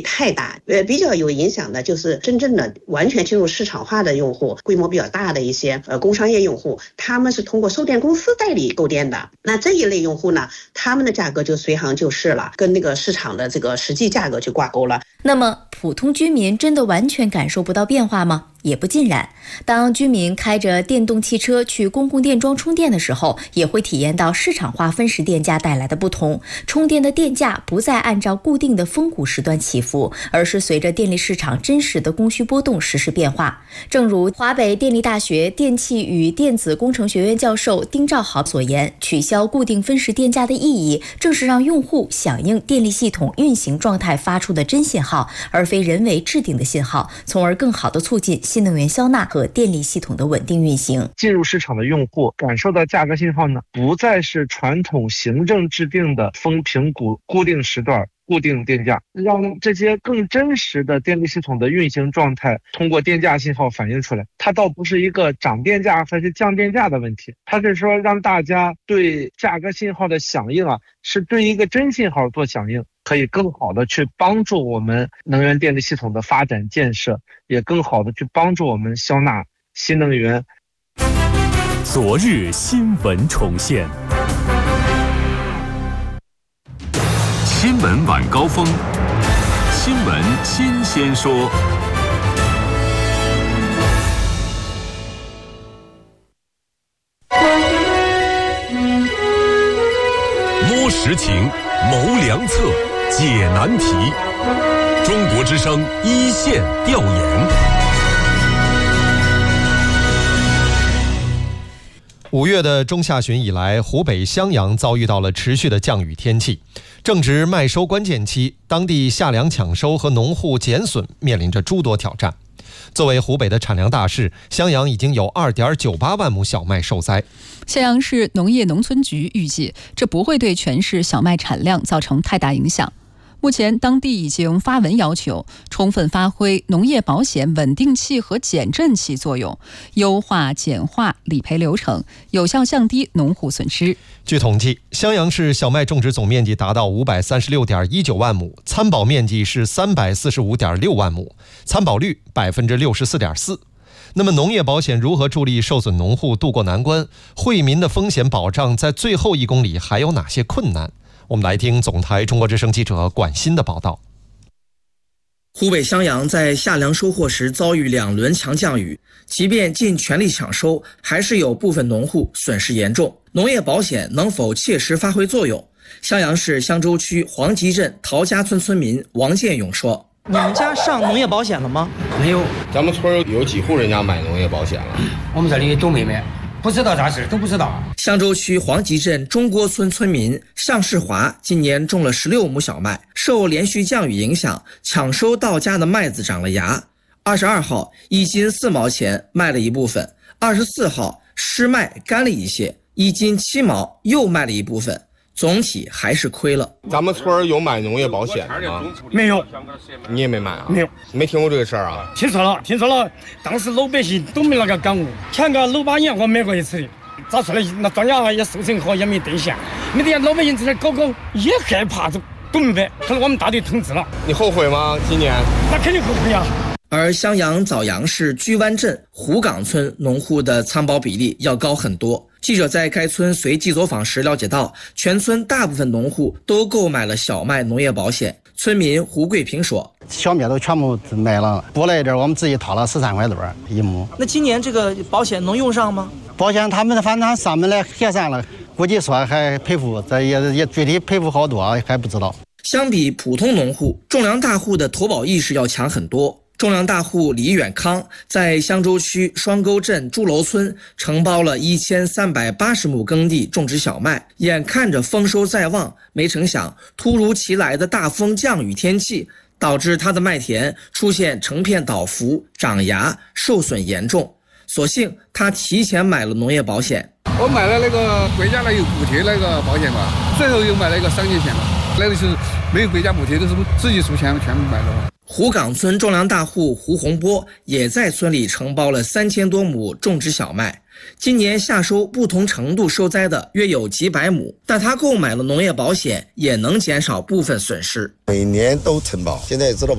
太大。比较有影响的就是真正的完全进入市场化的用户，规模比较大的一些工商业用户，他们是通过售电公司代理购电的。那这一类用户呢，他们的价格就随行就市了，跟那个市场的这个实际价格去挂钩了。 那么普通居民真的完全感受不到变化吗？也不尽然。当居民开着电动汽车去公共电桩充电的时候，也会体验到市场化分时电价带来的不同。充电的电价不再按照固定的峰谷时段起伏，而是随着电力市场真实的供需波动实时变化。正如华北电力大学电气与电子工程学院教授丁兆豪所言，取消固定分时电价的意义，正是让用户响应电力系统运行状态发出的真信号，而非人为制定的信号，从而更好地促进新能源销纳和电力系统的稳定运行。 进入市场的用户感受到价格信号呢，不再是传统行政制定的峰平谷固定时段固定电价，让这些更真实的电力系统的运行状态通过电价信号反映出来。它倒不是一个涨电价还是降电价的问题，它是说让大家对价格信号的响应是对一个真信号做响应，可以更好的去帮助我们能源电力系统的发展建设，也更好的去帮助我们消纳新能源。 昨日新闻重现，新闻晚高峰，新闻新鲜说。摸实情，谋良策，解难题。中国之声一线调研。 5月的中下旬以来，湖北襄阳遭遇到了持续的降雨天气，正值麦收关键期，当地夏粮抢收和农户减损面临着诸多挑战。作为湖北的产粮大市，襄阳已经有 2.98 万亩小麦受灾。 襄阳市农业农村局预计，这不会对全市小麦产量造成太大影响。目前当地已经发文要求充分发挥农业保险稳定器和减震器作用，优化简化理赔流程，有效降低农户损失。 据统计，襄阳市小麦种植总面积达到 536.19 万亩，参保面积是 345.6 万亩，参保率 64.4%。那么农业保险如何助力受损农户渡过难关？惠民的风险保障在最后1公里还有哪些困难？我们来听总台中国之声记者管鑫的报道。 湖北襄阳在夏粮收获时遭遇2轮强降雨，即便尽全力抢收，还是有部分农户损失严重。农业保险能否切实发挥作用？襄阳市襄州区黄集镇陶家村村民王建勇说：“ 你们家上农业保险了吗？ 没有，咱们村有几户人家买农业保险了？ 我们这里都没买。”不知道咋事，都不知道。 襄州区黄集镇中郭村村民尚世华今年种了16亩小麦，受连续降雨影响，抢收到家的麦子长了芽。22号1斤4毛钱卖了一部分，24号湿麦干了一些，1斤7毛又卖了一部分，总体还是亏了。 咱们村有买农业保险吗？ 没有。 你也没买啊？ 没有。 没听过这个事儿啊？ 听说了，当时老百姓都没那个感悟。前个6、8年我买过一次的，咋说呢？那庄稼也收成好，也没兑现，没得老百姓在这搞也害怕，都明白。可能我们大队统治了。 你后悔吗？今年？ 那肯定后悔啊。 而襄阳枣阳市居湾镇湖岗村农户的参保比例要高很多。记者在该村随机走访时了解到，全村大部分农户都购买了小麦农业保险。村民胡桂平说：“ 小麦都全部买了，补了一点，我们自己掏了13块多一亩。 那今年这个保险能用上吗？ 保险他们反正上门来核算了，估计说还赔付，这也具体赔付好多还不知道。” 相比普通农户，种粮大户的投保意识要强很多。种粮大户李远康在襄州区双沟镇朱楼村承包了1380亩耕地种植小麦，眼看着丰收在望，没成想突如其来的大风降雨天气导致他的麦田出现成片倒伏、长芽、受损严重。所幸他提前买了农业保险。 我买了那个国家有补贴那个保险嘛，最后又买了一个3年险嘛，那个是没有国家补贴，都是自己出钱全部买的。 湖岗村种粮大户胡洪波也在村里承包了3000多亩种植小麦，今年夏收不同程度受灾的约有几百亩，但他购买了农业保险，也能减少部分损失。 每年都承保，现在也知道